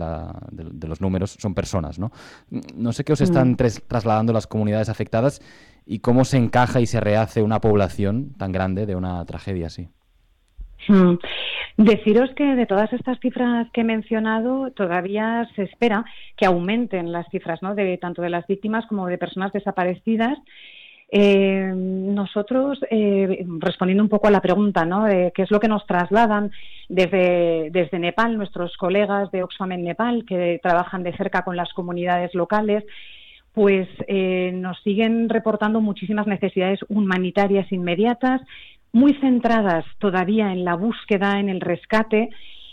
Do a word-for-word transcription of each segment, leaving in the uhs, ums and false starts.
la, de, de los números son personas, ¿no? No sé qué os están Mm. tres, trasladando las comunidades afectadas y cómo se encaja y se rehace una población tan grande de una tragedia así. Mm. Deciros que de todas estas cifras que he mencionado, todavía se espera que aumenten las cifras, ¿no?, de tanto de las víctimas como de personas desaparecidas. Eh, nosotros, eh, respondiendo un poco a la pregunta, ¿no?, de qué es lo que nos trasladan desde, desde Nepal, nuestros colegas de Oxfam en Nepal, que trabajan de cerca con las comunidades locales, pues eh, nos siguen reportando muchísimas necesidades humanitarias inmediatas, muy centradas todavía en la búsqueda, en el rescate,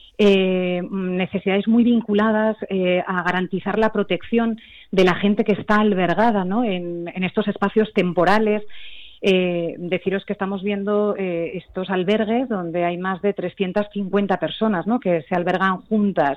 eh, necesidades muy vinculadas eh, a garantizar la protección de la gente que está albergada, ¿no?, en, en estos espacios temporales. Eh, deciros que estamos viendo eh, estos albergues donde hay más de trescientas cincuenta personas, ¿no?, que se albergan juntas.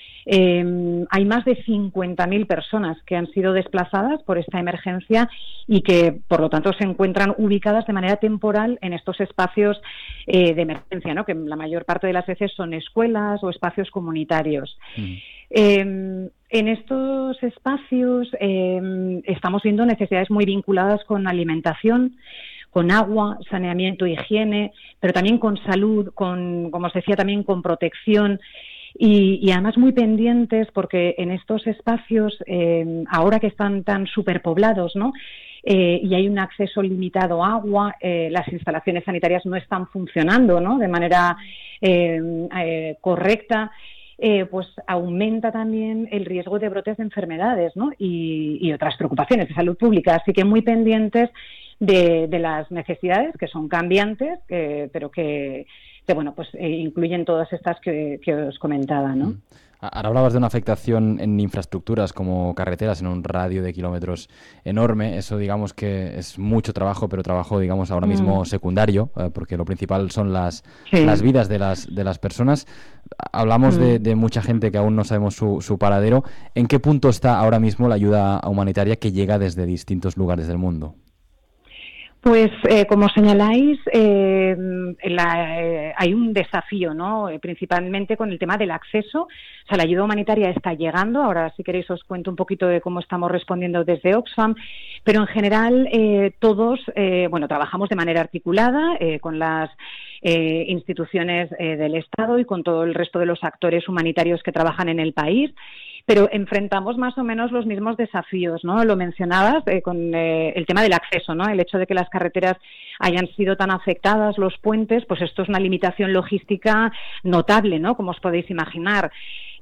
Eh, hay más de cincuenta mil personas que han sido desplazadas por esta emergencia y que, por lo tanto, se encuentran ubicadas de manera temporal en estos espacios eh, de emergencia, ¿no?, que la mayor parte de las veces son escuelas o espacios comunitarios. Mm. Eh, en estos espacios eh, estamos viendo necesidades muy vinculadas con alimentación, con agua, saneamiento, higiene, pero también con salud, con, como os decía, también con protección. Y, y además muy pendientes porque en estos espacios, eh, ahora que están tan superpoblados, ¿no?, eh, y hay un acceso limitado a agua, eh, las instalaciones sanitarias no están funcionando, ¿no?, de manera eh, eh, correcta, eh, pues aumenta también el riesgo de brotes de enfermedades, ¿no?, y, y otras preocupaciones de salud pública. Así que muy pendientes de, de las necesidades, que son cambiantes, eh, pero que... que bueno, pues eh, incluyen todas estas que, que os comentaba, ¿no? Mm. Ahora hablabas de una afectación en infraestructuras como carreteras en un radio de kilómetros enorme. Eso, digamos que es mucho trabajo, pero trabajo, digamos, ahora mismo Mm. secundario, eh, porque lo principal son las, Sí. las vidas de las, de las personas. Hablamos Mm. de, de mucha gente que aún no sabemos su, su paradero. ¿En qué punto está ahora mismo la ayuda humanitaria que llega desde distintos lugares del mundo? Pues eh, como señaláis, eh, la, eh, hay un desafío, ¿no?, eh, principalmente con el tema del acceso. O sea, la ayuda humanitaria está llegando. Ahora, si queréis, os cuento un poquito de cómo estamos respondiendo desde Oxfam. Pero en general, eh, todos, eh, bueno, trabajamos de manera articulada eh, con las eh, instituciones eh, del Estado y con todo el resto de los actores humanitarios que trabajan en el país. Pero enfrentamos más o menos los mismos desafíos, ¿no? Lo mencionabas eh, con eh, el tema del acceso, ¿no? El hecho de que las carreteras hayan sido tan afectadas, los puentes, pues esto es una limitación logística notable, ¿no?, como os podéis imaginar.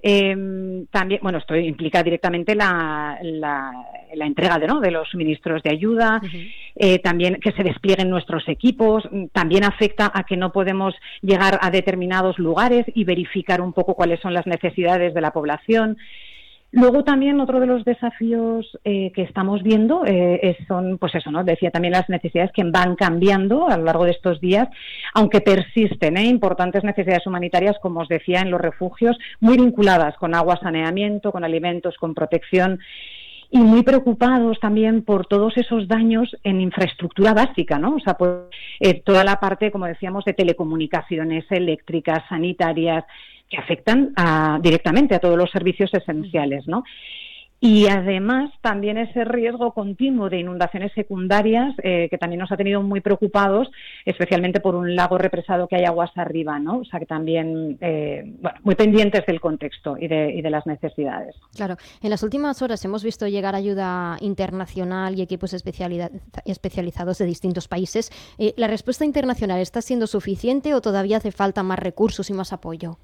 Eh, también, bueno, esto implica directamente la, la, la entrega de, ¿no?, de los suministros de ayuda, uh-huh. eh, también que se desplieguen nuestros equipos, también afecta a que no podemos llegar a determinados lugares y verificar un poco cuáles son las necesidades de la población. Luego también otro de los desafíos eh, que estamos viendo eh, es, son, pues eso, ¿no?, decía también las necesidades que van cambiando a lo largo de estos días, aunque persisten, ¿eh?, importantes necesidades humanitarias, como os decía, en los refugios, muy vinculadas con agua, saneamiento, con alimentos, con protección, y muy preocupados también por todos esos daños en infraestructura básica, ¿no? O sea, pues eh, toda la parte, como decíamos, de telecomunicaciones eléctricas, sanitarias, que afectan a, directamente a todos los servicios esenciales, ¿no? Y además también ese riesgo continuo de inundaciones secundarias eh, que también nos ha tenido muy preocupados, especialmente por un lago represado que hay aguas arriba, ¿no? O sea que también, eh, bueno, muy pendientes del contexto y de, y de las necesidades. Claro, en las últimas horas hemos visto llegar ayuda internacional y equipos especializados de distintos países. Eh, ¿La respuesta internacional está siendo suficiente o todavía hace falta más recursos y más apoyo?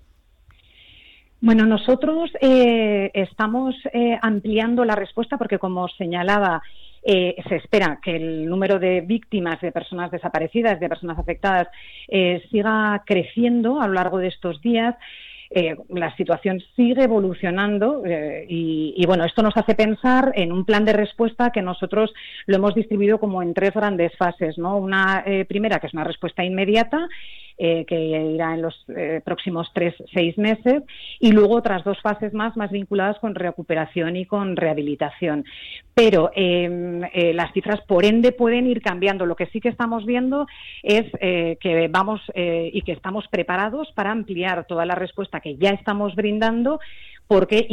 Bueno, nosotros eh, estamos eh, ampliando la respuesta porque, como señalaba, eh, se espera que el número de víctimas, de personas desaparecidas, de personas afectadas, eh, siga creciendo a lo largo de estos días. Eh, la situación sigue evolucionando eh, y, y, bueno, esto nos hace pensar en un plan de respuesta que nosotros lo hemos distribuido como en tres grandes fases, ¿no? Una eh, primera, que es una respuesta inmediata, Eh, que irá en los eh, próximos tres, seis meses, y luego otras dos fases más, más vinculadas con recuperación y con rehabilitación. Pero eh, eh, las cifras, por ende, pueden ir cambiando. Lo que sí que estamos viendo es eh, que vamos eh, y que estamos preparados para ampliar toda la respuesta que ya estamos brindando, porque